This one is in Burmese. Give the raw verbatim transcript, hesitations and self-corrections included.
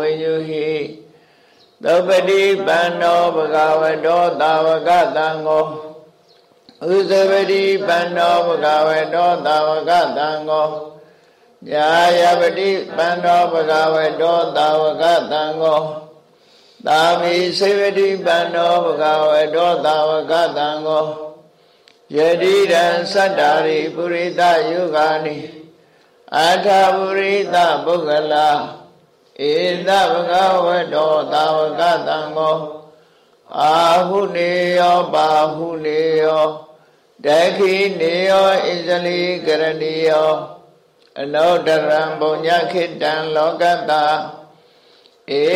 ယုဟိသောပတိပန္နောဘဂဝတောသာဝကတံကိုဥဇဝတိပန္နောဘဂဝတောသာဝကတံကိုယာယပတိပန္နောဘဂဝတောသာဝကတံကိုသာမိစေဝတိပန္နောဘဂဝတောသာဝကတံကိုယတိရံသတ္တာရိပုရိသယုဂာနိအာထာပုရိသပုဂ္ဂလာဧသဘဂဝတောသာဝကတံကိုအာဟုနေယောပါဟုနေယောဒခိနေယောဣဇလိကရဏီယောအနုတ္တရံပုညခေတံလောကတ္တဧ